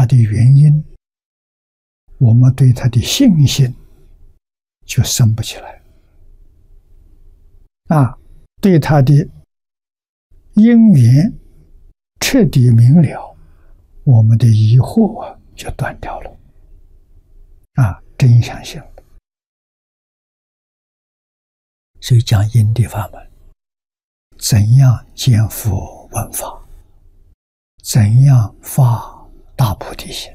它的原因，我们对它的信心就升不起来。对它的因缘彻底明了，我们的疑惑就断掉了。真相性了。所以讲因地法门，怎样见佛闻法，怎样发大菩提心。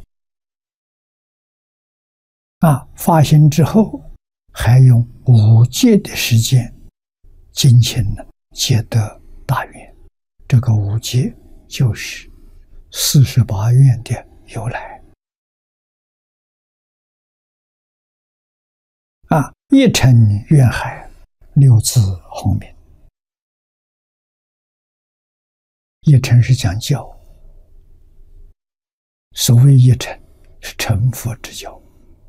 发心之后，还用5戒的时间，精勤皆得大愿。这个5戒就是48愿的由来。一尘愿海，6字洪名。一尘是讲教，所谓一尘是成佛之教。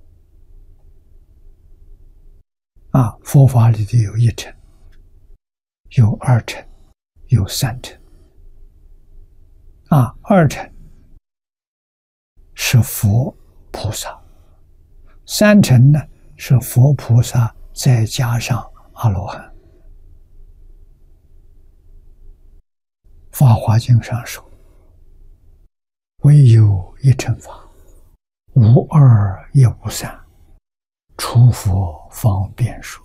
佛法里头有一尘，有2尘，有3尘。2尘是佛菩萨，3尘呢是佛菩萨再加上阿罗汉。法华经上说，唯有一尘法，无2也无3，除佛方便说。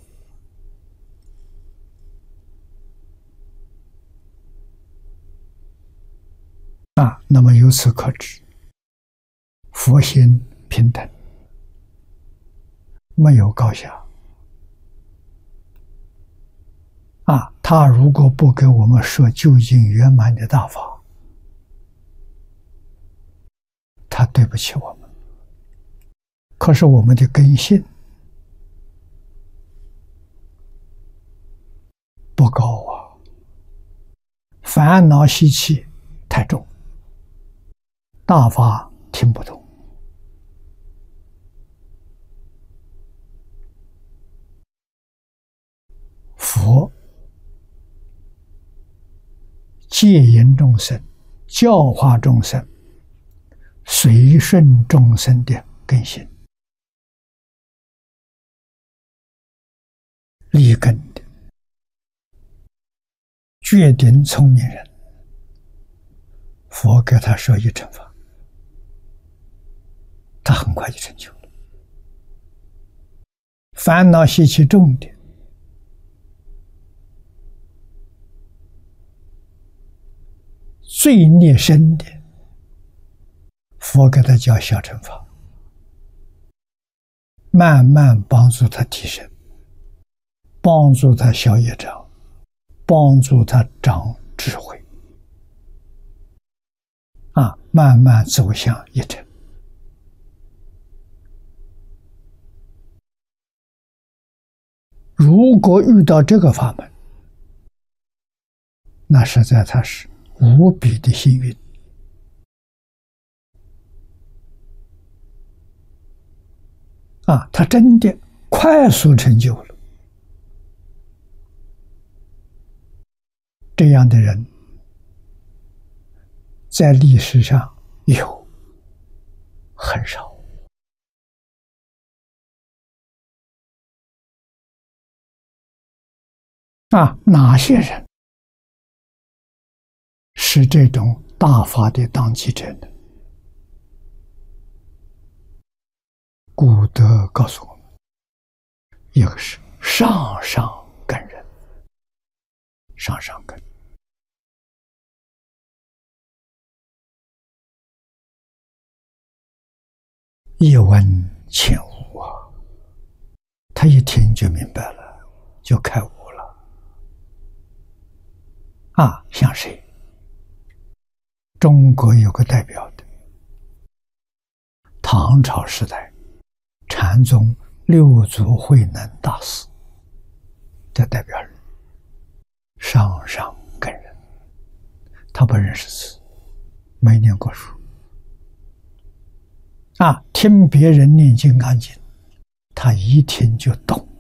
那么由此可知，佛心平等，没有高下。他如果不给我们说究竟圆满的大法，他对不起我们。可是我们的根性不高烦恼习气太重，大法听不懂。佛戒引众生，教化众生，随顺众生的根性，立根的决定聪明人，佛给他说一乘法，他很快就成就了。烦恼习气重的，罪孽深的，佛给他教小乘法，慢慢帮助他提升，帮助他消业障，帮助他长智慧，慢慢走向一乘。如果遇到这个法门，那实在他是无比的幸运。他真的快速成就了。这样的人在历史上有很少。哪些人是这种大法的当机者呢？古德告诉我们，一个是上上根人，上上根。一闻前悟他一听就明白了，就开悟了。像谁？中国有个代表的，唐朝时代禅宗六祖慧能大师的代表人，上上根人。他不认识字，没念过书，听别人念金刚经，他一听就懂。